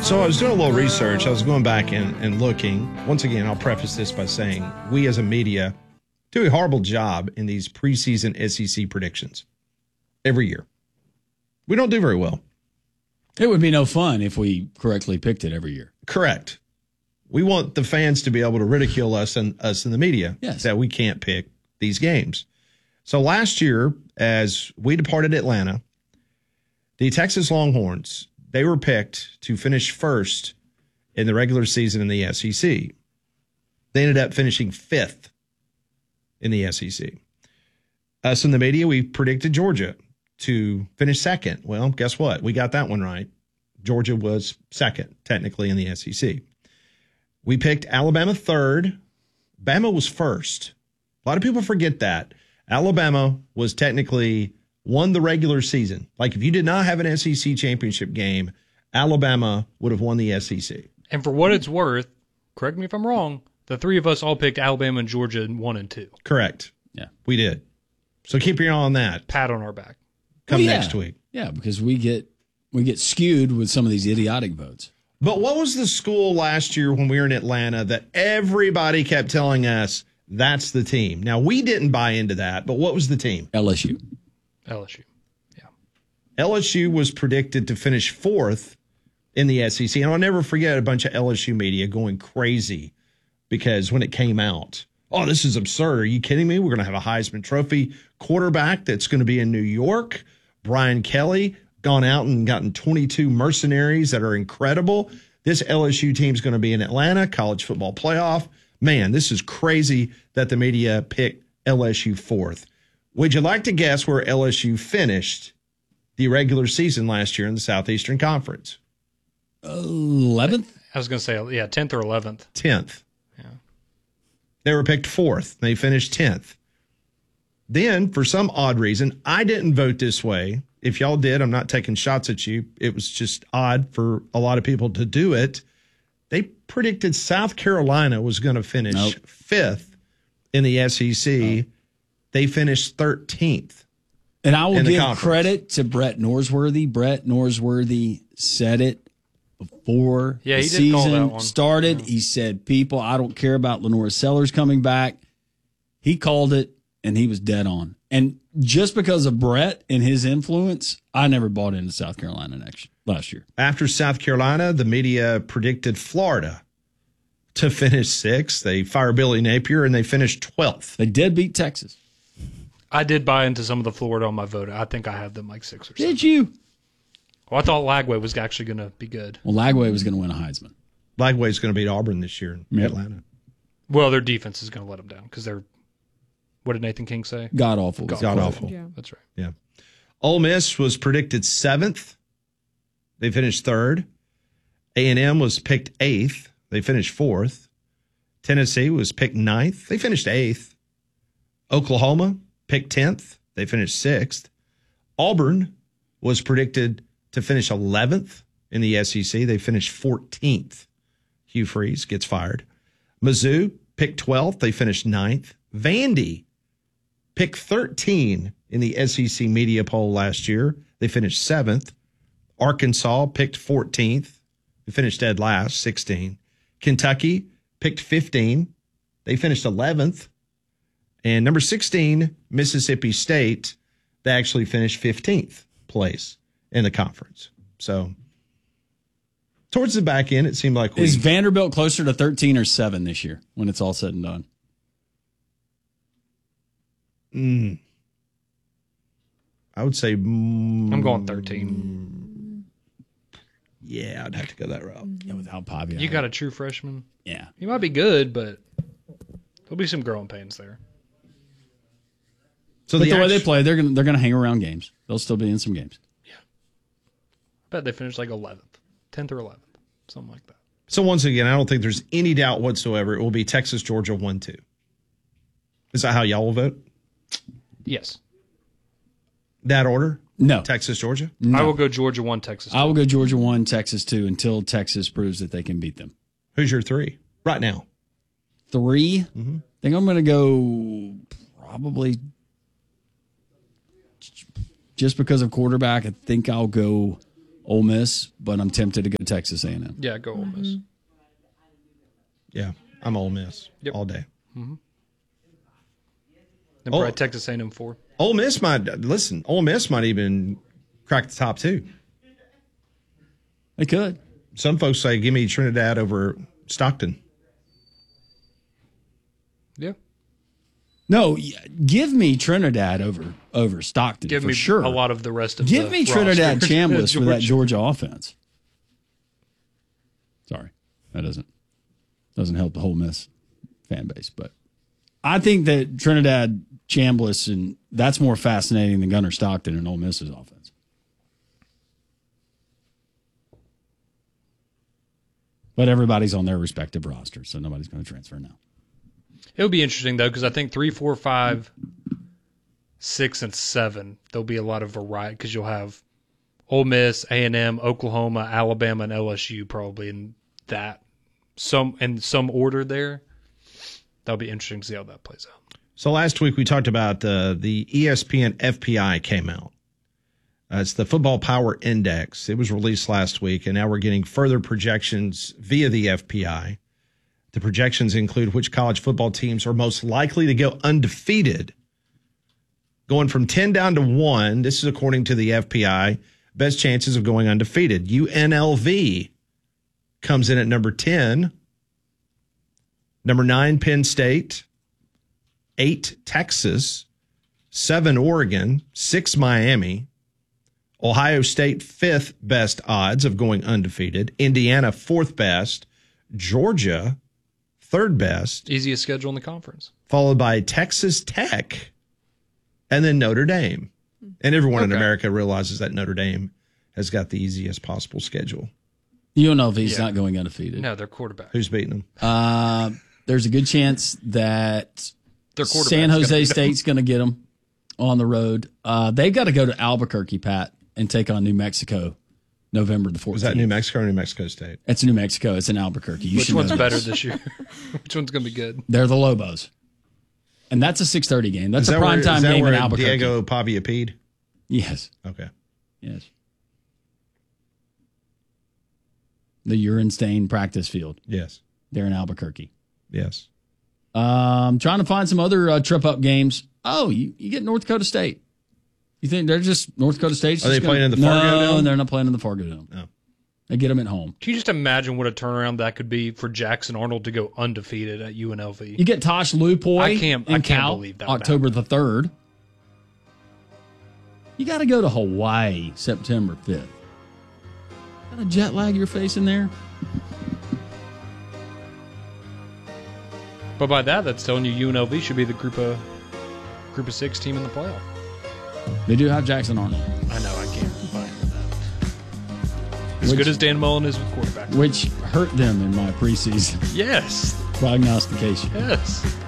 So I was doing a little research. I was going back and looking. Once again, I'll preface this by saying we as a media do a horrible job in these preseason SEC predictions every year. We don't do very well. It would be no fun if we correctly picked it every year. Correct. We want the fans to be able to ridicule us and us in the media that we can't pick these games. So last year, as we departed Atlanta, the Texas Longhorns, they were picked to finish first in the regular season in the SEC. They ended up finishing fifth in the SEC. Us in the media, we predicted Georgia to finish second. Well, guess what? We got that one right. Georgia was second, technically, in the SEC. We picked Alabama third. Bama was first. A lot of people forget that. Alabama was technically won the regular season. Like, if you did not have an SEC championship game, Alabama would have won the SEC. And for what it's worth, correct me if I'm wrong, the three of us all picked Alabama and Georgia in 1 and 2. Correct. Yeah. We did. So keep your eye on that. Pat on our back. Come next week. Yeah, because we get skewed with some of these idiotic votes. But what was the school last year when we were in Atlanta that everybody kept telling us that's the team? Now, we didn't buy into that, but what was the team? LSU. Yeah. LSU was predicted to finish fourth in the SEC. And I'll never forget a bunch of LSU media going crazy because when it came out, oh, this is absurd. Are you kidding me? We're going to have a Heisman Trophy quarterback that's going to be in New York. Brian Kelly gone out and gotten 22 mercenaries that are incredible. This LSU team's going to be in Atlanta, college football playoff. Man, this is crazy that the media picked LSU fourth. Would you like to guess where LSU finished the regular season last year in the Southeastern Conference? 11th? I was going to say, 10th or 11th. 10th. Yeah. They were picked fourth. They finished 10th. Then, for some odd reason, I didn't vote this way. If y'all did, I'm not taking shots at you. It was just odd for a lot of people to do it. They predicted South Carolina was going to finish fifth in the SEC. They finished 13th. And I will give credit to Brett Norsworthy. Brett Norsworthy said it before the season started. Yeah. He said, people, I don't care about Lenora Sellers coming back. He called it, and he was dead on. And just because of Brett and his influence, I never bought into South Carolina last year. After South Carolina, the media predicted Florida to finish sixth. They fired Billy Napier, and they finished 12th. They did beat Texas. I did buy into some of the Florida on my vote. I think I have them like 6 or 7. Did you? Well, I thought Lagway was actually going to be good. Well, Lagway was going to win a Heisman. Lagway's going to beat Auburn this year in Atlanta. Well, their defense is going to let them down because they're, what did Nathan King say? God awful. God awful. Yeah. That's right. Yeah. Ole Miss was predicted 7th. They finished 3rd. A&M was picked 8th. They finished 4th. Tennessee was picked 9th. They finished 8th. Oklahoma picked 10th. They finished 6th. Auburn was predicted to finish 11th in the SEC. They finished 14th. Hugh Freeze gets fired. Mizzou picked 12th. They finished 9th. Vandy picked 13 in the SEC media poll last year. They finished 7th. Arkansas picked 14th. They finished dead last, 16. Kentucky picked 15. They finished 11th. And number 16, Mississippi State, they actually finished 15th place in the conference. So towards the back end, it seemed like Is Vanderbilt closer to 13 or 7 this year when it's all said and done? I would say I'm going 13. Yeah, I'd have to go that route. Yeah, without Pavia. You got a true freshman. Yeah. He might be good, but there'll be some growing pains there. So the way they play, they're gonna hang around games. They'll still be in some games. Yeah. I bet they finished like 11th, 10th or 11th, something like that. So once again, I don't think there's any doubt whatsoever it will be Texas, Georgia 1-2. Is that how y'all will vote? Yes. That order? No. Texas, Georgia? No. I will go Georgia 1, Texas 2. I will go Georgia 1, Texas 2 until Texas proves that they can beat them. Who's your 3 right now? 3? Mm-hmm. I think I'm going to go probably just because of quarterback. I think I'll go Ole Miss, but I'm tempted to go Texas A&M. Yeah, go Ole Miss. Yeah, I'm Ole Miss all day. Mm-hmm. And probably Texas A&M 4. Ole Miss might even crack the top 2. They could. Some folks say, give me Trinidad over Stockton. Yeah. No, give me Trinidad over Stockton. Give for me sure. A lot of the rest of Give me Trinidad Chambliss for that Georgia offense. Sorry, that doesn't help the Ole Miss fan base, but I think that Trinidad Chambliss, and that's more fascinating than Gunnar Stockton and Ole Miss's offense. But everybody's on their respective rosters, so nobody's going to transfer now. It would be interesting, though, because I think 3, 4, 5, 6, and 7, there'll be a lot of variety because you'll have Ole Miss, A&M, Oklahoma, Alabama, and LSU probably in some order there. That'll be interesting to see how that plays out. So last week we talked about the ESPN FPI came out. It's the Football Power Index. It was released last week, and now we're getting further projections via the FPI. The projections include which college football teams are most likely to go undefeated. Going from 10 down to 1, this is according to the FPI, best chances of going undefeated. UNLV comes in at number 10. Number 9, Penn State. 8, Texas. 7, Oregon. 6, Miami. Ohio State, 5th best odds of going undefeated. Indiana, 4th best. Georgia, 3rd best. Easiest schedule in the conference. Followed by Texas Tech and then Notre Dame. And everyone in America realizes that Notre Dame has got the easiest possible schedule. UNLV's not going undefeated. No, their quarterback. Who's beating them? There's a good chance that San Jose State's going to get them on the road. They've got to go to Albuquerque, Pat, and take on New Mexico November the 14th. Was that New Mexico or New Mexico State? It's New Mexico. It's in Albuquerque. Which one's better this year? Which one's going to be good? They're the Lobos. And that's a 6:30 game. That's a primetime game in Albuquerque. Diego Pavia peed? Yes. Okay. Yes. The urine stain practice field. Yes. There in Albuquerque. Yes. Trying to find some other trip-up games. Oh, you get North Dakota State. You think they're just North Dakota State? Are they playing in the Fargo Dome? No, they're not playing in the Fargo Dome. No. They get them at home. Can you just imagine what a turnaround that could be for Jackson Arnold to go undefeated at UNLV? You get Tosh Lupoy. I can't believe that. October the 3rd. You got to go to Hawaii September 5th. Got a jet lag you're facing there? But by that's telling you UNLV should be the group of 6 team in the playoff. They do have Jackson Arnold. I know, I can't find that. As good as Dan Mullen is with quarterback. Which hurt them in my preseason. Yes. Prognostication. Yes.